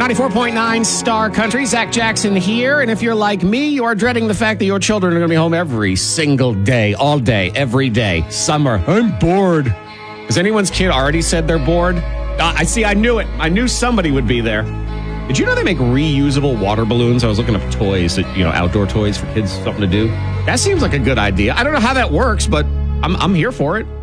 94.9 Star Country, Zach Jackson here. And if you're like me, you are dreading the fact that your children are going to be home every single day, all day, every day. Summer, I'm bored. Has anyone's kid already said they're bored? I see, I knew it. I knew somebody would be there. Did you know they make reusable water balloons? I was looking up toys, outdoor toys for kids, something to do. That seems like a good idea. I don't know how that works, but I'm here for it.